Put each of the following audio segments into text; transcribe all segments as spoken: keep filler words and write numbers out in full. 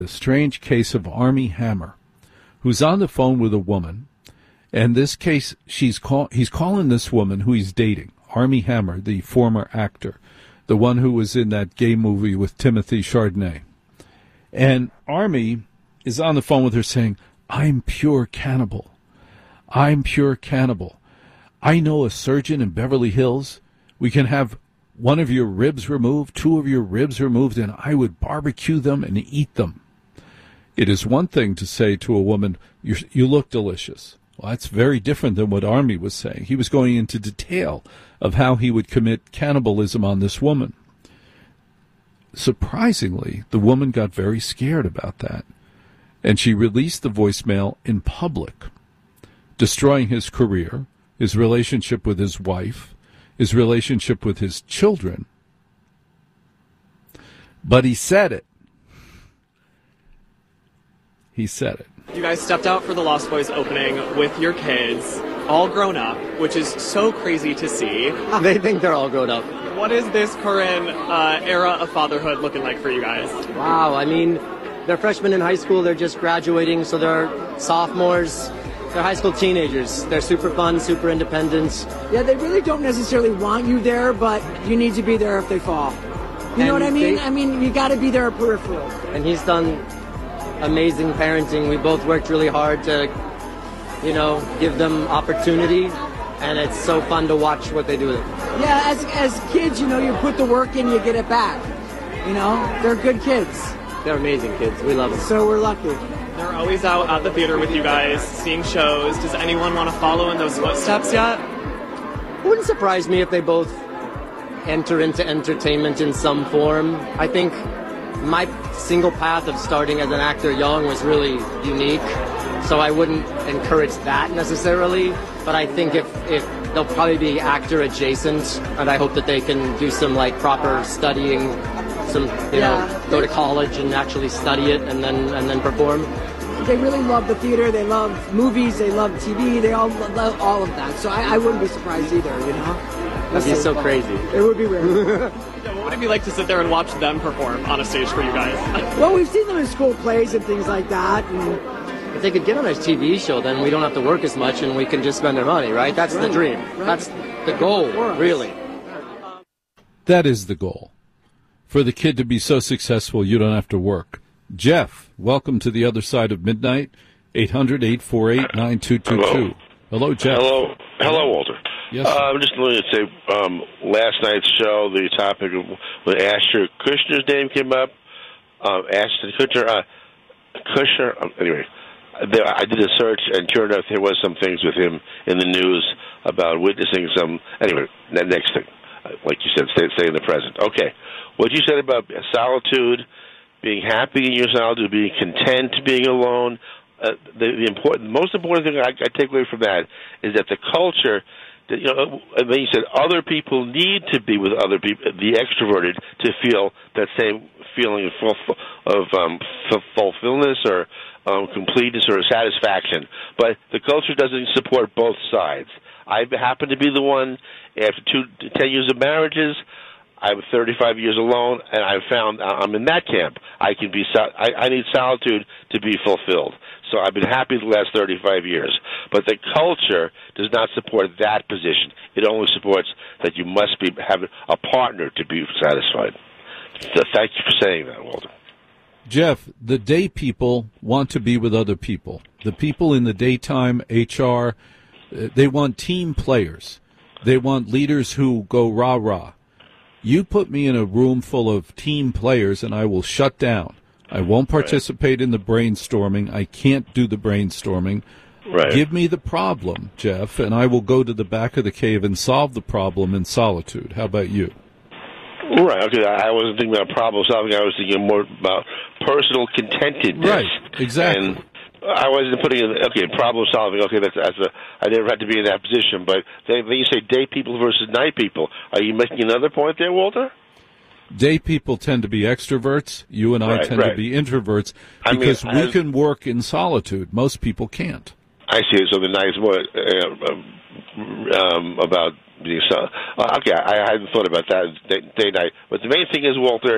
The strange case of Armie Hammer, who's on the phone with a woman, and this case, she's call, he's calling this woman who he's dating, Armie Hammer, the former actor, the one who was in that gay movie with Timothy Chardonnay. And Armie is on the phone with her saying, I'm pure cannibal. I'm pure cannibal. I know a surgeon in Beverly Hills. We can have one of your ribs removed, two of your ribs removed, and I would barbecue them and eat them. It is one thing to say to a woman, you you look delicious. Well, that's very different than what Armie was saying. He was going into detail of how he would commit cannibalism on this woman. Surprisingly, the woman got very scared about that, and she released the voicemail in public, destroying his career, his relationship with his wife, his relationship with his children. But he said it. He said it. You guys stepped out for the Lost Boys opening with your kids, all grown up, which is so crazy to see. They think they're all grown up. What is this current uh, era of fatherhood looking like for you guys? Wow, I mean, they're freshmen in high school, they're just graduating, so they're sophomores. They're high school teenagers. They're super fun, super independent. Yeah, they really don't necessarily want you there, but you need to be there if they fall. You And know what I mean? they- I mean, you got to be there peripheral. And he's done amazing parenting. We both worked really hard to, you know, give them opportunity, and it's so fun to watch what they do with it. Yeah, as as kids, you know, you put the work in, you get it back. You know, they're good kids, They're amazing kids. We love them. so we're lucky. They're always out at the theater with you guys, seeing shows. Does anyone want to follow in those footsteps yet? It wouldn't surprise me if they both enter into entertainment in some form. I think my single path of starting as an actor young was really unique, so I wouldn't encourage that necessarily, but I think if, if they'll probably be actor adjacent, and I hope that they can do some like proper studying, some, you Yeah. know, go to college and actually study it and then and then perform. They really love the theater. They love movies. They love T V. They all love all of that. So I, I wouldn't be surprised either. You know, That'd be so fun. crazy. It would be rare. Yeah, what would it be like to sit there and watch them perform on a stage for you guys? Well, we've seen them in school plays and things like that. And If they could get on a T V show, then we don't have to work as much and we can just spend our money, right? That's the Right, dream. right. That's the goal, really. That is the goal. For the kid to be so successful, you don't have to work. Jeff, welcome to the other side of midnight. eight hundred, eight four eight, nine two two two. Hello. Hello, Jeff. Hello, hello, Walter. Yes, Uh, sir. I'm just going to say, um, last night's show, the topic of when Ashton Kutcher's name came up, uh, Ashton Kutcher, uh, Kutcher. Um, anyway, there, I did a search, and sure enough, there was some things with him in the news about witnessing some. Anyway, the next thing, uh, like you said, stay, stay in the present. Okay, what you said about solitude, being happy in your solitude, being content, being alone. Uh, the, the important, most important thing I, I take away from that is that the culture, that, you know, and then you said other people need to be with other people, the extroverted, to feel that same feeling of, full, of um, f- fulfillment or um, completeness or satisfaction. But the culture doesn't support both sides. I happen to be the one after two, ten years of marriages. I'm thirty-five years alone, and I've found I'm in that camp. I can be. I, I need solitude to be fulfilled. So I've been happy the last thirty-five years. But the culture does not support that position. It only supports that you must be have a partner to be satisfied. So thank you for saying that, Walter. Jeff, the day people want to be with other people. The people in the daytime, H R, uh, they want team players. They want leaders who go rah-rah. You put me in a room full of team players, and I will shut down. I won't participate right. in the brainstorming. I can't do the brainstorming. Right. Give me the problem, Jeff, and I will go to the back of the cave and solve the problem in solitude. How about you? Right. Okay. I wasn't thinking about problem solving. I was thinking more about personal contentedness. Right. Exactly. And I wasn't putting in, okay, problem solving. Okay, that's, that's a, I never had to be in that position. But then you say day people versus night people. Are you making another point there, Walter? Day people tend to be extroverts. You and I right, tend right. to be introverts I because mean, we as, can work in solitude. Most people can't. I see. So the nice more uh, um, about being so. Uh, okay, I, I hadn't thought about that day, day night. But the main thing is, Walter,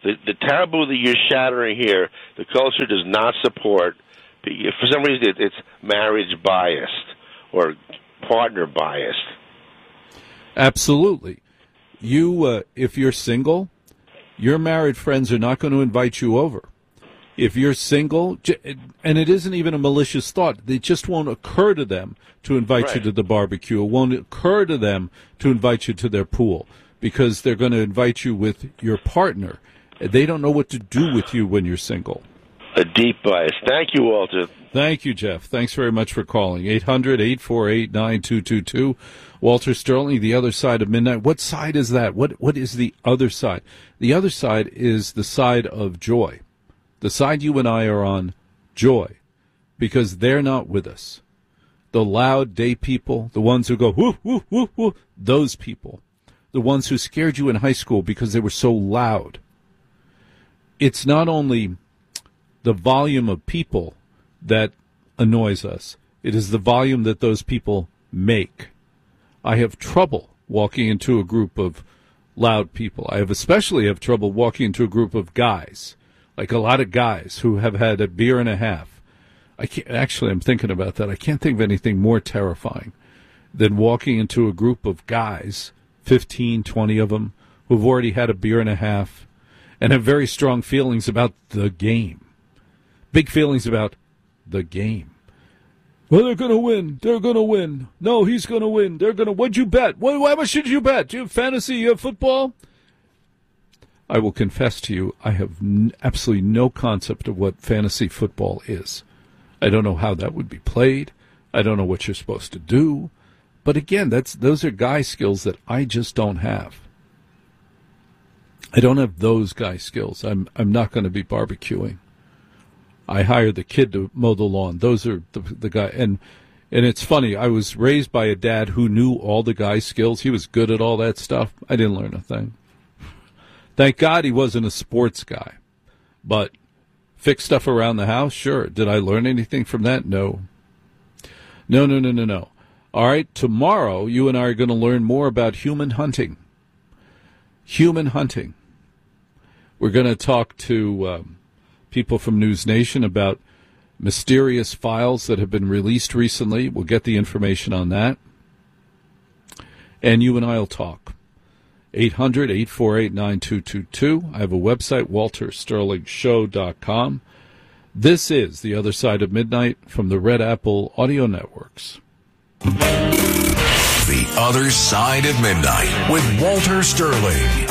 the, the taboo that you're shattering here, the culture does not support. For some reason, it, it's marriage biased or partner biased. Absolutely. You, uh, if you're single, your married friends are not going to invite you over. If you're single, and it isn't even a malicious thought, it just won't occur to them to invite right. you to the barbecue. It won't occur to them to invite you to their pool because they're going to invite you with your partner. They don't know what to do with you when you're single. A deep bias. Thank you, Walter. Thank you, Jeff. Thanks very much for calling. eight hundred, eight four eight, nine two two two. Walter Sterling, The Other Side of Midnight. What side is that? What What is the other side? The other side is the side of joy. The side you and I are on, joy, because they're not with us. The loud day people, the ones who go, whoo, whoo, whoo, whoo, those people. The ones who scared you in high school because they were so loud. It's not only the volume of people that annoys us. It is the volume that those people make. I have trouble walking into a group of loud people. I have especially have trouble walking into a group of guys, like a lot of guys who have had a beer and a half. I can't, actually, I'm thinking about that. I can't think of anything more terrifying than walking into a group of guys, fifteen, twenty of them, who've already had a beer and a half and have very strong feelings about the game. Big feelings about the game. Well, they're going to win. They're going to win. No, he's going to win. They're going to. What'd you bet? What, how much did you bet? Do you have fantasy? You have football? I will confess to you, I have n- absolutely no concept of what fantasy football is. I don't know how that would be played. I don't know what you're supposed to do. But again, that's those are guy skills that I just don't have. I don't have those guy skills. I'm I'm not going to be barbecuing. I hired the kid to mow the lawn. Those are the the guy. And and it's funny. I was raised by a dad who knew all the guy skills. He was good at all that stuff. I didn't learn a thing. Thank God he wasn't a sports guy. But fix stuff around the house? Sure. Did I learn anything from that? No. No, no, no, no, no. All right, tomorrow you and I are going to learn more about human hunting. Human hunting. We're going to talk to um, people from News Nation about mysterious files that have been released recently. We'll get the information on that. And you and I will talk. eight hundred, eight four eight, nine two two two. I have a website, walter sterling show dot com. This is The Other Side of Midnight from the Red Apple Audio Networks. The Other Side of Midnight with Walter Sterling.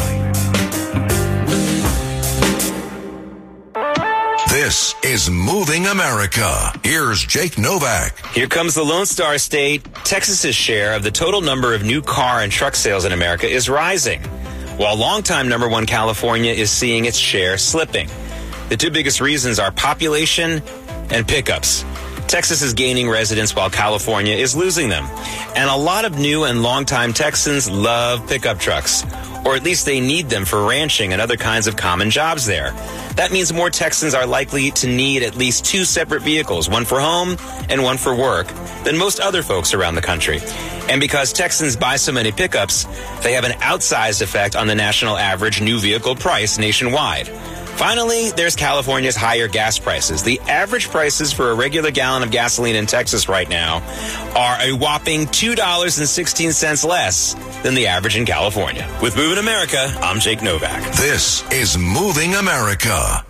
This is Moving America. Here's Jake Novak. Here comes the Lone Star State. Texas's share of the total number of new car and truck sales in America is rising, while longtime number one California is seeing its share slipping. The two biggest reasons are population and pickups. Texas is gaining residents while California is losing them. And a lot of new and longtime Texans love pickup trucks, or at least they need them for ranching and other kinds of common jobs there. That means more Texans are likely to need at least two separate vehicles, one for home and one for work, than most other folks around the country. And because Texans buy so many pickups, they have an outsized effect on the national average new vehicle price nationwide. Finally, there's California's higher gas prices. The average prices for a regular gallon of gasoline in Texas right now are a whopping two dollars and sixteen cents less than the average in California. With Moving America, I'm Jake Novak. This is Moving America.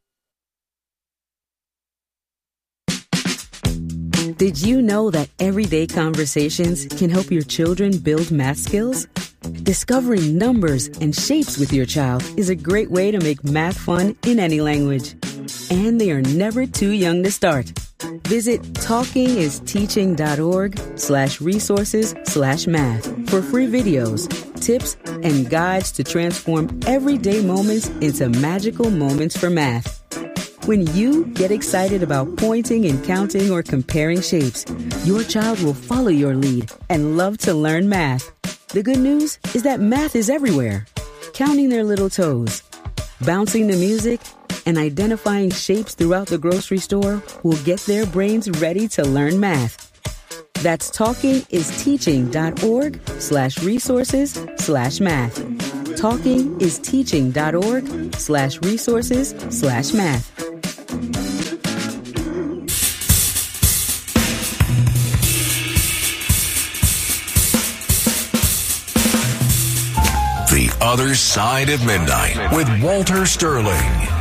Did you know that everyday conversations can help your children build math skills? Discovering numbers and shapes with your child is a great way to make math fun in any language. And they are never too young to start. Visit talkingisteaching.org slash resources slash math for free videos, tips, and guides to transform everyday moments into magical moments for math. When you get excited about pointing and counting or comparing shapes, your child will follow your lead and love to learn math. The good news is that math is everywhere. Counting their little toes, bouncing the music, and identifying shapes throughout the grocery store will get their brains ready to learn math. That's talkingisteaching.org slash resources slash math. talkingisteaching.org slash resources slash math. The Other Side of Midnight with Walter Sterling.